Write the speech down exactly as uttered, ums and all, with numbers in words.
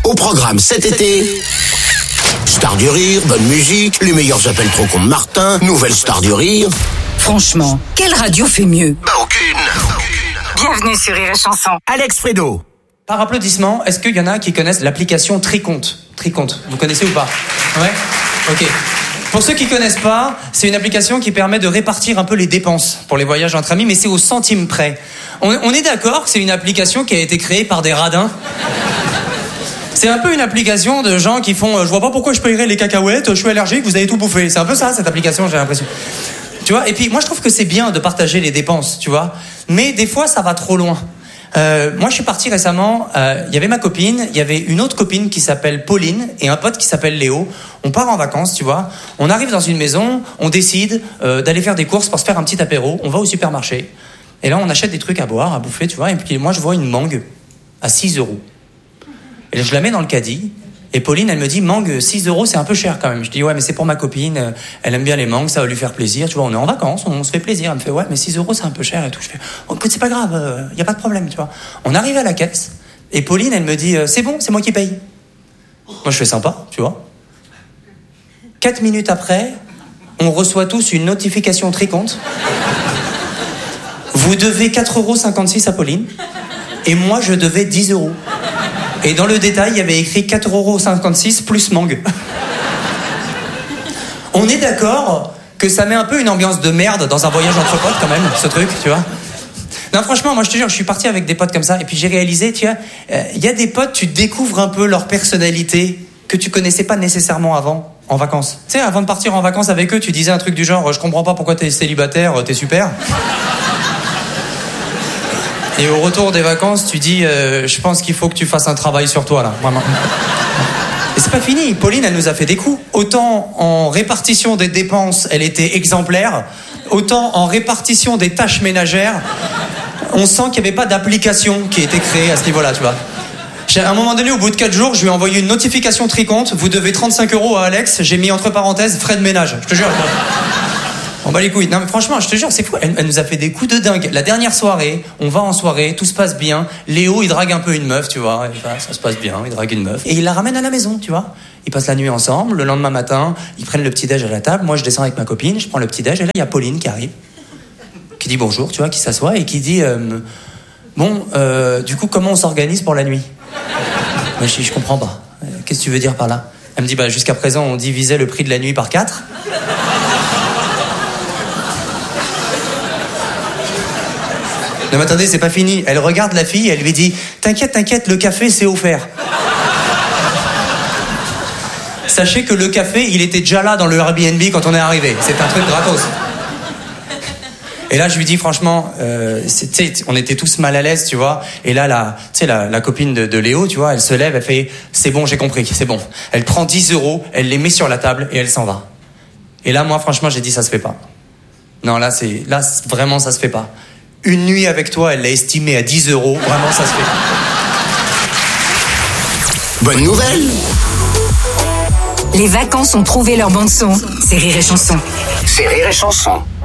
Au programme cet été, Star du Rire, bonne musique, les meilleurs appels trop cons de Martin, nouvelle Star du Rire. Franchement, quelle radio fait mieux? Bah aucune. Bienvenue sur Rire et Chanson. Alex Fredo. Par applaudissement, est-ce qu'il y en a qui connaissent l'application Tricompte? Tricompte, vous connaissez ou pas? Ouais. Ok. Pour ceux qui connaissent pas, c'est une application qui permet de répartir un peu les dépenses pour les voyages entre amis, mais c'est au centime près. On, on est d'accord que c'est une application qui a été créée par des radins? C'est un peu une application de gens qui font euh, « Je vois pas pourquoi je payerais les cacahuètes, je suis allergique, vous avez tout bouffé ». C'est un peu ça, cette application, j'ai l'impression. Tu vois? Et puis, moi, je trouve que c'est bien de partager les dépenses, tu vois. Mais des fois, ça va trop loin. Euh, moi, je suis parti récemment, il euh, y avait ma copine, il y avait une autre copine qui s'appelle Pauline et un pote qui s'appelle Léo. On part en vacances, tu vois. On arrive dans une maison, on décide euh, d'aller faire des courses pour se faire un petit apéro. On va au supermarché. Et là, on achète des trucs à boire, à bouffer, tu vois. Et puis moi, je vois une mangue à six euros. Et là, je la mets dans le caddie. Et Pauline, elle me dit, mangue, six euros, c'est un peu cher quand même. Je dis, ouais, mais c'est pour ma copine. Elle aime bien les mangues, ça va lui faire plaisir. Tu vois, on est en vacances, on se fait plaisir. Elle me fait, ouais, mais six euros, c'est un peu cher et tout. Je fais, oh, écoute, c'est pas grave, il n'y a pas de problème, tu vois. On arrive à la caisse. Et Pauline, elle me dit, c'est bon, c'est moi qui paye. Moi, je fais sympa, tu vois. Quatre minutes après, on reçoit tous une notification Tricompte. Vous devez quatre euros cinquante-six à Pauline. Et moi, je devais dix euros. Et dans le détail, il y avait écrit quatre euros cinquante-six plus mangue. On est d'accord que ça met un peu une ambiance de merde dans un voyage entre potes quand même, ce truc, tu vois. Non, franchement, moi je te jure, je suis parti avec des potes comme ça, et puis j'ai réalisé, tu vois, il euh, y a des potes, tu découvres un peu leur personnalité que tu connaissais pas nécessairement avant, en vacances. Tu sais, avant de partir en vacances avec eux, tu disais un truc du genre, je comprends pas pourquoi t'es célibataire, t'es super. Et au retour des vacances, tu dis, euh, je pense qu'il faut que tu fasses un travail sur toi, là, vraiment. Et c'est pas fini. Pauline, elle nous a fait des coups. Autant en répartition des dépenses, elle était exemplaire. Autant en répartition des tâches ménagères, on sent qu'il n'y avait pas d'application qui a été créée à ce niveau-là, tu vois. À un moment donné, au bout de quatre jours, je lui ai envoyé une notification Tricompte. Vous devez trente-cinq euros à Alex. J'ai mis entre parenthèses frais de ménage. Je te jure. On bat les couilles. Non mais franchement, je te jure, c'est fou. Elle, elle nous a fait des coups de dingue. La dernière soirée, on va en soirée, tout se passe bien. Léo, il drague un peu une meuf, tu vois. Et ben, ça se passe bien, il drague une meuf. Et il la ramène à la maison, tu vois. Ils passent la nuit ensemble. Le lendemain matin, ils prennent le petit-déj à la table. Moi, je descends avec ma copine, je prends le petit-déj. Et là, il y a Pauline qui arrive, qui dit bonjour, tu vois, qui s'assoit et qui dit euh, bon, euh, du coup, comment on s'organise pour la nuit? Moi, je dis, je comprends pas. Qu'est-ce que tu veux dire par là? Elle me dit, bah, jusqu'à présent, on divisait le prix de la nuit par quatre. Non mais attendez, c'est pas fini. Elle regarde la fille, elle lui dit « T'inquiète, t'inquiète, le café, c'est offert. » Sachez que le café, il était déjà là dans le Airbnb quand on est arrivé. C'est un truc gratos. Et là, je lui dis franchement, euh, on était tous mal à l'aise, tu vois. Et là, la, la, la copine de, de Léo, tu vois, elle se lève, elle fait « C'est bon, j'ai compris, c'est bon. » Elle prend dix euros, elle les met sur la table et elle s'en va. Et là, moi, franchement, j'ai dit « Ça se fait pas. » Non, là, c'est, là, vraiment, ça se fait pas. Une nuit avec toi, elle l'a estimé à dix euros. Vraiment, ça se fait. Bonne nouvelle. Les vacances ont trouvé leur bande-son. C'est Rire et Chanson. C'est Rire et Chanson.